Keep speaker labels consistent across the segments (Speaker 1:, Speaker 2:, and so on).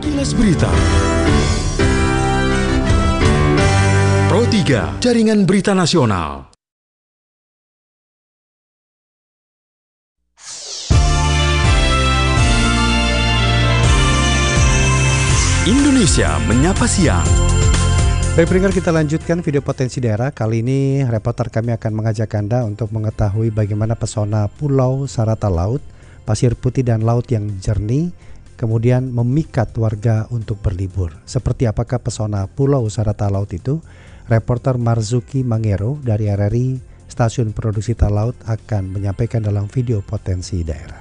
Speaker 1: Kilas Berita. Pro 3, Jaringan Berita Nasional. Indonesia Menyapa Siang.
Speaker 2: Baik pendengar, kita lanjutkan video potensi daerah. Kali ini reporter kami akan mengajak Anda untuk mengetahui bagaimana pesona Pulau Sarata Laut, pasir putih dan laut yang jernih, kemudian memikat warga untuk berlibur. Seperti apakah pesona Pulau Sarata Laut itu? Reporter Marzuki Mangero dari RRI Stasiun Produksi Talaut akan menyampaikan dalam video potensi daerah.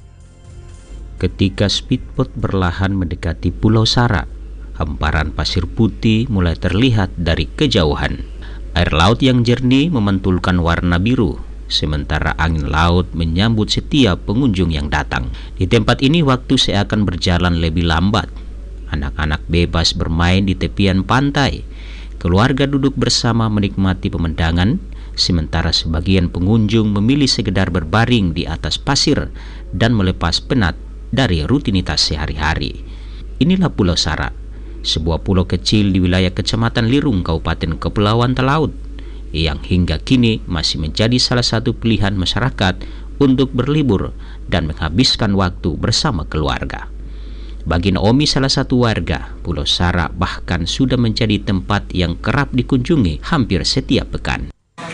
Speaker 3: Ketika speedboat berlahan mendekati Pulau Sara, hamparan pasir putih mulai terlihat dari kejauhan. Air laut yang jernih memantulkan warna biru, sementara angin laut menyambut setiap pengunjung yang datang. Di tempat ini waktu seakan berjalan lebih lambat. Anak-anak bebas bermain di tepian pantai. Keluarga duduk bersama menikmati pemandangan, sementara sebagian pengunjung memilih sekedar berbaring di atas pasir dan melepas penat dari rutinitas sehari-hari. Inilah Pulau Sara, sebuah pulau kecil di wilayah Kecamatan Lirung, Kabupaten Kepulauan Talaut, yang hingga kini masih menjadi salah satu pilihan masyarakat untuk berlibur dan menghabiskan waktu bersama keluarga. Bagi Naomi, salah satu warga, Pulau Sara bahkan sudah menjadi tempat yang kerap dikunjungi hampir setiap pekan.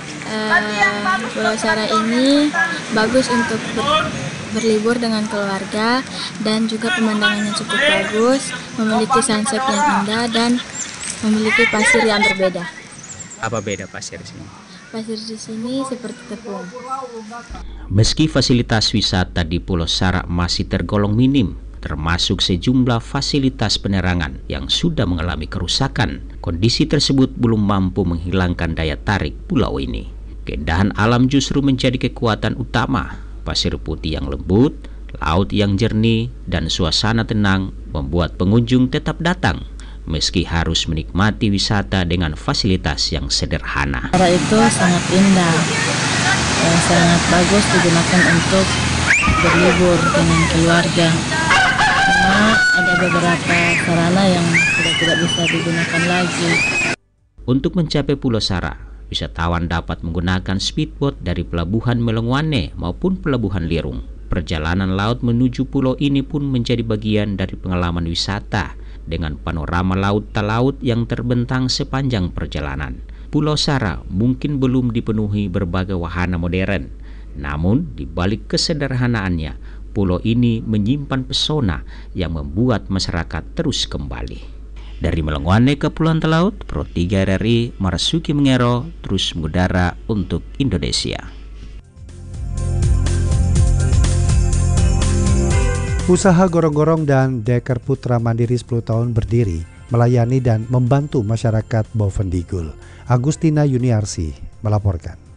Speaker 4: Pulau Sara ini bagus untuk berlibur dengan keluarga dan juga pemandangannya cukup bagus, memiliki sunset yang indah dan memiliki pasir yang berbeda.
Speaker 3: Apa beda pasir di sini?
Speaker 4: Pasir di sini seperti tepung.
Speaker 3: Meski fasilitas wisata di Pulau Sara masih tergolong minim, termasuk sejumlah fasilitas penerangan yang sudah mengalami kerusakan, kondisi tersebut belum mampu menghilangkan daya tarik pulau ini. Keindahan alam justru menjadi kekuatan utama. Pasir putih yang lembut, laut yang jernih, dan suasana tenang membuat pengunjung tetap datang meski harus menikmati wisata dengan fasilitas yang sederhana.
Speaker 4: Sara itu sangat indah dan sangat bagus digunakan untuk berlibur dengan keluarga. Cuma ada beberapa sarana yang sudah tidak bisa digunakan lagi.
Speaker 3: Untuk mencapai Pulau Sara, wisatawan dapat menggunakan speedboat dari Pelabuhan Melongwane maupun Pelabuhan Lirung. Perjalanan laut menuju pulau ini pun menjadi bagian dari pengalaman wisata dengan panorama laut Talaut yang terbentang sepanjang perjalanan. Pulau Sara mungkin belum dipenuhi berbagai wahana modern, namun di balik kesederhanaannya, pulau ini menyimpan pesona yang membuat masyarakat terus kembali. Dari Melongwane, Kepulauan Talaut, Pro 3 RRI Marzuki Mangero terus mengudara untuk Indonesia.
Speaker 2: Usaha Gorong-Gorong dan Deker Putra Mandiri 10 tahun berdiri, melayani dan membantu masyarakat Bovendigul. Agustina Yuniarsi melaporkan.